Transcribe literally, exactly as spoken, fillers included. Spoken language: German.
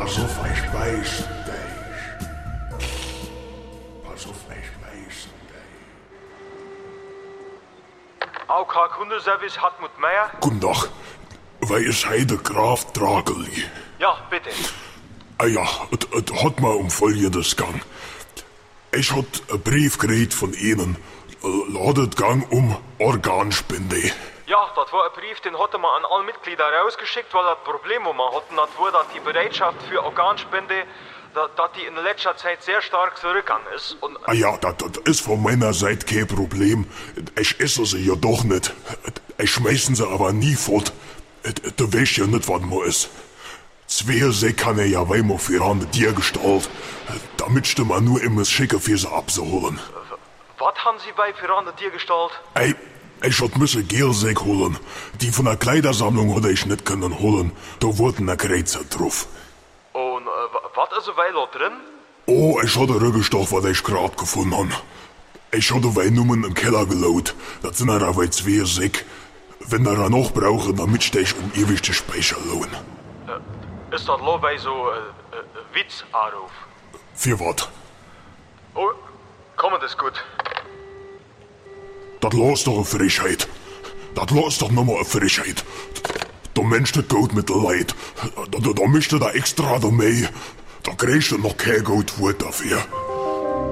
Pass auf, ich weiß dich. Pass auf, ich weiß dich. A O K Kundenservice Hartmut Meier. Guten Tag. Wer ist heute Graf Drageli? Ja, bitte. Ah ja, es hat mal um Folgendes gegangen. Ich hat einen Brief gekriegt von Ihnen. Ladet gang um Organspende. Ja, das war ein Brief, den hatte man an alle Mitglieder rausgeschickt, weil das Problem, wo wir hatten, das war, dass die Bereitschaft für Organspende, dass, dass die in letzter Zeit sehr stark zurückgegangen ist. Und Ah ja, das, das ist von meiner Seite kein Problem. Ich esse sie ja doch nicht. Ich schmeißen sie aber nie fort. Du weißt ja nicht, was man ist. Zwei Säcke kann er ja weimar für an dir gestalten, damit du man nur immer schicker für sie abzuholen. Was haben Sie bei für an dir gestaltet? Ey, ich hat müsse Gelsäck holen. Die von der Kleidersammlung hatte ich nicht können holen. Da wurden der Kreuzer drauf. Und äh, was ist weil da drin? Oh, ich hatte Rückgestoff, was ich grad gefunden habe. Ich hatte weil nur im Keller gelaut. Das sind aber zwei Säcke. Wenn er noch brauchen, damit steh ich um ewig die Speicher lohn. Äh, ist das lo bei so äh, äh, Witz-Anruf? Für was? Oh, komm, das ist gut. Das los doch eine Frechheit. Das los doch nochmal eine Frechheit. Du Mensch, das geht mit der Leid. Da, da, da mischt er da extra dabei. Da kriegst du noch kein Geld dafür.